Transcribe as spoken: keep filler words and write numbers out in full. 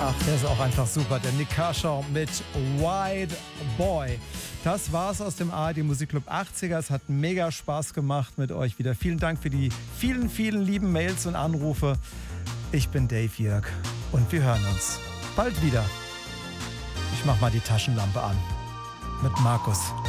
Ach, der ist auch einfach super. Der Nick Kershaw mit White Boy. Das war's aus dem A R D Musikclub achtziger. Es hat mega Spaß gemacht mit euch wieder. Vielen Dank für die vielen, vielen lieben Mails und Anrufe. Ich bin Dave Jörg und wir hören uns bald wieder. Ich mach mal die Taschenlampe an. Mit Markus.